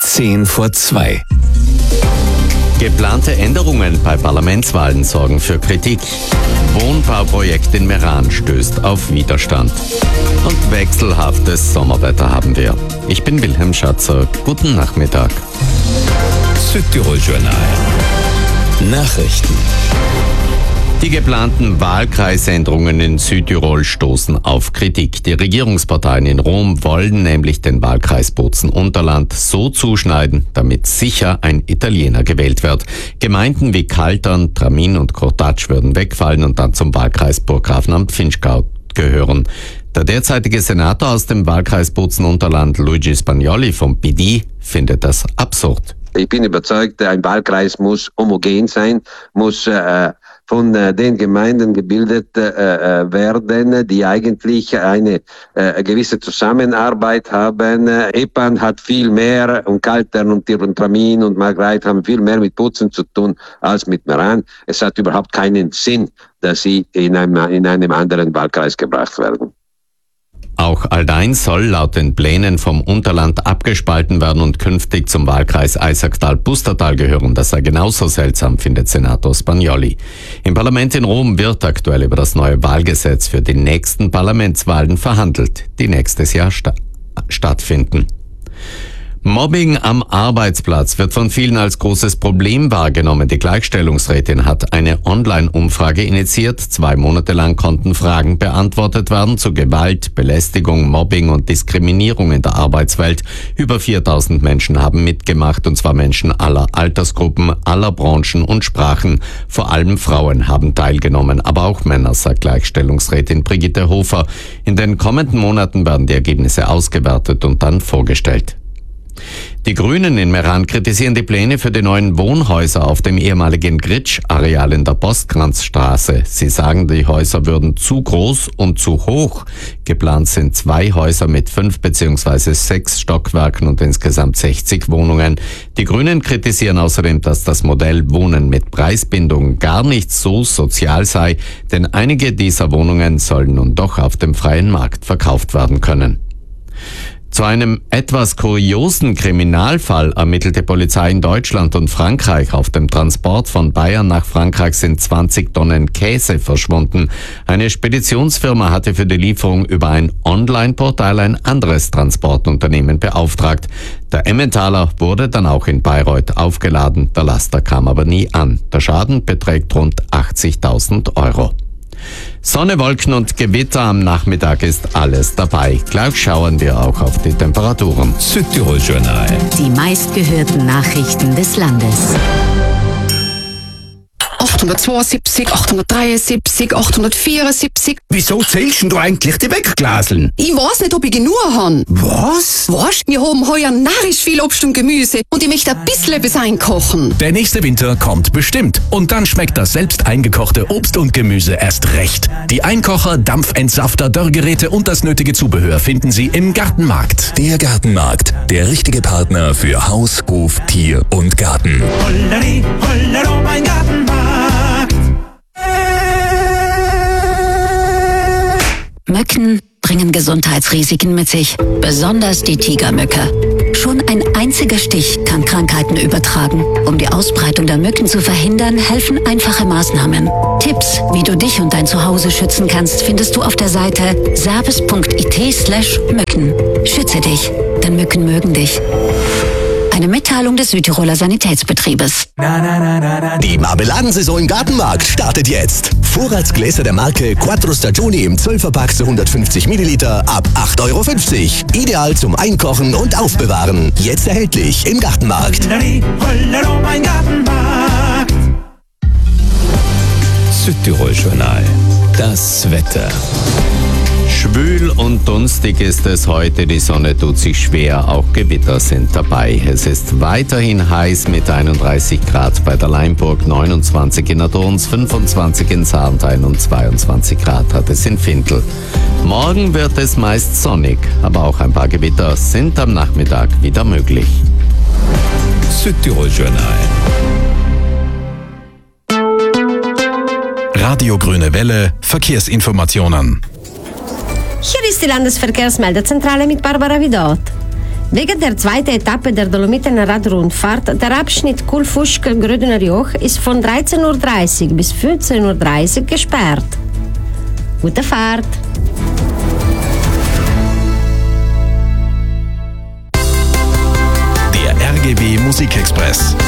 10:10. Geplante Änderungen bei Parlamentswahlen sorgen für Kritik. Wohnbauprojekt in Meran stößt auf Widerstand. Und wechselhaftes Sommerwetter haben wir. Ich bin Wilhelm Schatzer. Guten Nachmittag. Südtirol Journal. Nachrichten. Die geplanten Wahlkreisänderungen in Südtirol stoßen auf Kritik. Die Regierungsparteien in Rom wollen nämlich den Wahlkreis Bozen-Unterland so zuschneiden, damit sicher ein Italiener gewählt wird. Gemeinden wie Kaltern, Tramin und Kortatsch würden wegfallen und dann zum Wahlkreis Burggrafenamt-Vinschgau gehören. Der derzeitige Senator aus dem Wahlkreis Bozen-Unterland, Luigi Spagnoli vom PD, findet das absurd. Ich bin überzeugt, ein Wahlkreis muss homogen sein, muss von den Gemeinden gebildet werden, die eigentlich eine gewisse Zusammenarbeit haben. Epan hat viel mehr und Kaltern und Tramin und Margreit haben viel mehr mit Bozen zu tun als mit Meran. Es hat überhaupt keinen Sinn, dass sie in einem anderen Wahlkreis gebracht werden. Auch Aldein soll laut den Plänen vom Unterland abgespalten werden und künftig zum Wahlkreis Eisacktal-Pustertal gehören. Das sei genauso seltsam, findet Senator Spagnoli. Im Parlament in Rom wird aktuell über das neue Wahlgesetz für die nächsten Parlamentswahlen verhandelt, die nächstes Jahr stattfinden. Mobbing am Arbeitsplatz wird von vielen als großes Problem wahrgenommen. Die Gleichstellungsrätin hat eine Online-Umfrage initiiert. 2 Monate lang konnten Fragen beantwortet werden zu Gewalt, Belästigung, Mobbing und Diskriminierung in der Arbeitswelt. Über 4000 Menschen haben mitgemacht, und zwar Menschen aller Altersgruppen, aller Branchen und Sprachen. Vor allem Frauen haben teilgenommen, aber auch Männer, sagt Gleichstellungsrätin Brigitte Hofer. In den kommenden Monaten werden die Ergebnisse ausgewertet und dann vorgestellt. Die Grünen in Meran kritisieren die Pläne für die neuen Wohnhäuser auf dem ehemaligen Gritsch-Areal in der Postkranzstraße. Sie sagen, die Häuser würden zu groß und zu hoch. Geplant sind 2 Häuser mit 5 bzw. 6 Stockwerken und insgesamt 60 Wohnungen. Die Grünen kritisieren außerdem, dass das Modell Wohnen mit Preisbindung gar nicht so sozial sei, denn einige dieser Wohnungen sollen nun doch auf dem freien Markt verkauft werden können. Zu einem etwas kuriosen Kriminalfall ermittelte Polizei in Deutschland und Frankreich. Auf dem Transport von Bayern nach Frankreich sind 20 Tonnen Käse verschwunden. Eine Speditionsfirma hatte für die Lieferung über ein Online-Portal ein anderes Transportunternehmen beauftragt. Der Emmentaler wurde dann auch in Bayreuth aufgeladen. Der Laster kam aber nie an. Der Schaden beträgt rund 80.000 Euro. Sonne, Wolken und Gewitter am Nachmittag ist alles dabei. Gleich schauen wir auch auf die Temperaturen. Südtirol Journal. Die meistgehörten Nachrichten des Landes. 872, 873, 874. Wieso zählst du eigentlich die Wegglaseln? Ich weiß nicht, ob ich genug habe. Was? Weißt, wir haben heuer narrisch viel Obst und Gemüse und ich möchte ein bisschen etwas einkochen. Der nächste Winter kommt bestimmt. Und dann schmeckt das selbst eingekochte Obst und Gemüse erst recht. Die Einkocher, Dampfentsafter, Dörrgeräte und das nötige Zubehör finden Sie im Gartenmarkt. Der Gartenmarkt, der richtige Partner für Haus, Hof, Tier und Garten. Holleri, hollero, mein Gartenmarkt. Mücken bringen Gesundheitsrisiken mit sich, besonders die Tigermücke. Schon ein einziger Stich kann Krankheiten übertragen. Um die Ausbreitung der Mücken zu verhindern, helfen einfache Maßnahmen. Tipps, wie du dich und dein Zuhause schützen kannst, findest du auf der Seite service.it/Mücken. Schütze dich, denn Mücken mögen dich. Eine Mitteilung des Südtiroler Sanitätsbetriebes. Die Marmeladensaison im Gartenmarkt startet jetzt. Vorratsgläser der Marke Quattro Stagioni im 12er-Pack zu 150 Milliliter ab 8,50 Euro. Ideal zum Einkochen und Aufbewahren. Jetzt erhältlich im Gartenmarkt. Hollero, mein Gartenmarkt. Südtirol Journal. Das Wetter. Schwül und dunstig ist es heute, die Sonne tut sich schwer, auch Gewitter sind dabei. Es ist weiterhin heiß mit 31 Grad bei der Leimburg, 29 in der Dorns, 25 in Sarntein und 22 Grad hat es in Findl. Morgen wird es meist sonnig, aber auch ein paar Gewitter sind am Nachmittag wieder möglich. Südtirol Journal. Radio Grüne Welle, Verkehrsinformationen. Hier ist die Landesverkehrsmeldezentrale mit Barbara Vidot. Wegen der zweiten Etappe der Dolomiten-Radrundfahrt, der Abschnitt Kulfuschkel-Grödener Joch, ist von 13:30 Uhr bis 15:30 Uhr gesperrt. Gute Fahrt! Der RGB Musikexpress.